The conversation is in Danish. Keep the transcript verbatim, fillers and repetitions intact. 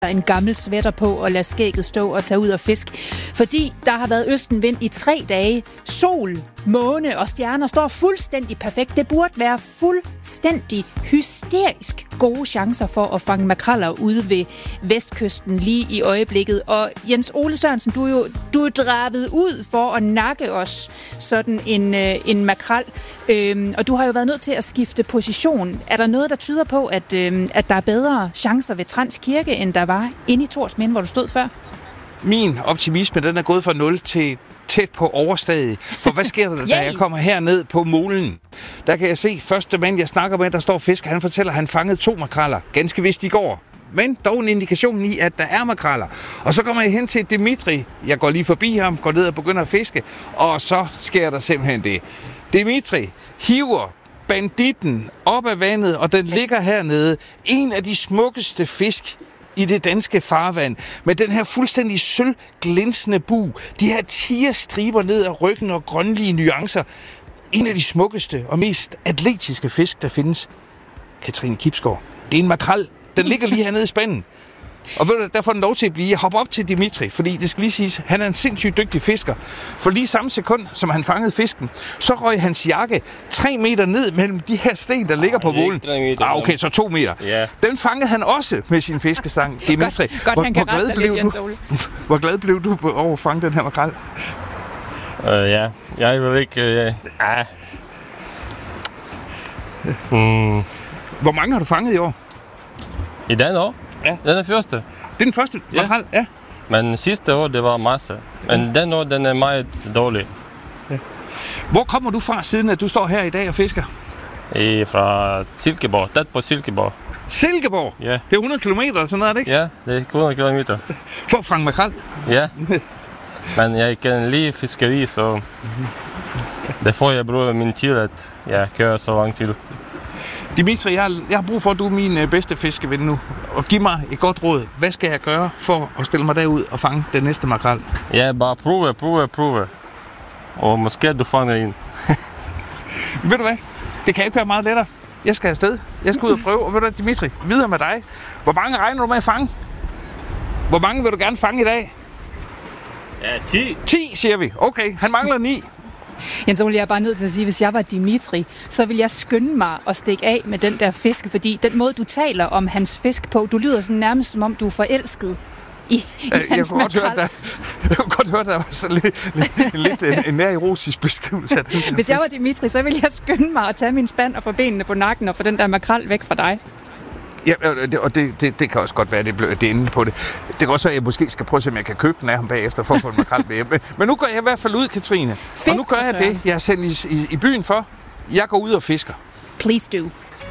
en gammel sweater på og lade skægget stå og tage ud og fisk. Fordi der har været østenvind i tre dage. Sol, måne og stjerner står fuldstændig perfekt. Det burde være fuldstændig hysterisk gode chancer for at fange makreller ude ved vestkysten lige i øjeblikket. Og Jens Ole Sørensen, du er jo du er draget ud for at nakke os sådan en, øh, en makrel. Øhm, og du har jo været nødt til at skifte position. Er der noget, der tyder på, at, øh, at der er bedre chancer ved Trans Kirke, end der var inde i Thorsminde, hvor du stod før? Min optimisme, den er gået fra nul til tæt på overstadig. For hvad sker der, da jeg kommer herned på molen? Der kan jeg se, første mand, jeg snakker med, der står fisk, han fortæller, at han fangede to makreller. Ganske vist i går. Men dog en indikation i, at der er makreller. Og så kommer jeg hen til Dimitri. Jeg går lige forbi ham, går ned og begynder at fiske. Og så sker der simpelthen det. Dimitri hiver banditten op af vandet, og den ligger hernede. En af de smukkeste fisk i det danske farvand, med den her fuldstændig sølvglinsende bug, de her tigerstriber ned ad ryggen og grønlige nuancer. En af de smukkeste og mest atletiske fisk, der findes. Katrine Kibsgaard. Det er en makrel. Den ligger lige hernede i spanden. Og ved du, der får den lov til at blive. Hop op til Dimitri, fordi det skal lige siges, han er en sindssygt dygtig fisker. For lige samme sekund, som han fangede fisken, så røg hans jakke tre meter ned mellem de her sten, der ligger på molen. Ah, okay, så to meter. Yeah. Den fangede han også med sin fiskestang. Dimitri, godt, godt, hvor, han kan hvor, glad blev lidt, du, hvor glad blev du over at fange den her makrel? Uh, ja, jeg vil ikke... Uh, ah. mm. Hvor mange har du fanget i år? I den år? Ja. Den er første. Det er den første makrel, ja. ja. Men sidste år, det var masse. Men ja. Den år, den er meget dårlig. Ja. Hvor kommer du fra, siden at du står her i dag og fisker? I, fra Silkeborg, tæt på Silkeborg. Silkeborg? Ja. Det er hundrede kilometer eller sådan noget, er det ikke? Ja, det er hundrede kilometer. For at fange makrel? Ja. Men jeg kan lide fiskeri, så det får jeg bruge min tid, at jeg kører så lang tid. Dimitri, jeg har, jeg har brug for, at du er min øh, bedste fiskeven nu. Og giv mig et godt råd. Hvad skal jeg gøre for at stille mig derud og fange den næste makrel? Ja, bare prøve, prøve, prøve. Og måske du fanger en. Ved du hvad? Det kan ikke være meget lettere. Jeg skal afsted. Jeg skal ud og prøve. Og ved du hvad, Dimitri, videre med dig. Hvor mange regner du med at fange? Hvor mange vil du gerne fange i dag? Ja, ti. ti, siger vi. Okay, han mangler ni. Jens Ole, jeg er bare nødt til at sige, at hvis jeg var Dimitri, så ville jeg skynde mig at stikke af med den der fisk, fordi den måde, du taler om hans fisk på, du lyder sådan nærmest, som om du er forelsket i, i jeg hans kunne godt høre, der, jeg kunne godt høre, der var så lidt, lidt, lidt en, en nær erotisk beskrivelse af den der Hvis jeg fisk. var Dimitri, så ville jeg skynde mig at tage min spand og få benene på nakken og få den der makrel væk fra dig. Ja, og det, det, det kan også godt være, det er inde på det. Det kan også være, at jeg måske skal prøve at se, om jeg kan købe den af ham bagefter, for at få en makrel med hjem. Men nu går jeg i hvert fald ud, Katrine. Fisk, og nu gør jeg det, jeg er sendt i, i, i byen for. Jeg går ud og fisker. Please do.